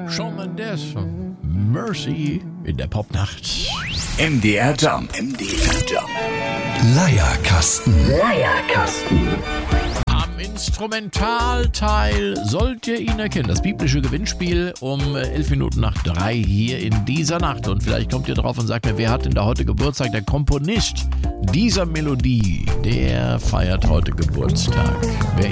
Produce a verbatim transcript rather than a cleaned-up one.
Shawn Mendes, Mercy in der Popnacht. M D R Jump. M D R Jump. Leierkasten. Leierkasten. Am Instrumentalteil sollt ihr ihn erkennen. Das biblische Gewinnspiel um elf Minuten nach drei hier in dieser Nacht. Und vielleicht kommt ihr drauf und sagt mir, wer hat denn da heute Geburtstag? Der Komponist dieser Melodie, der feiert heute Geburtstag. Wer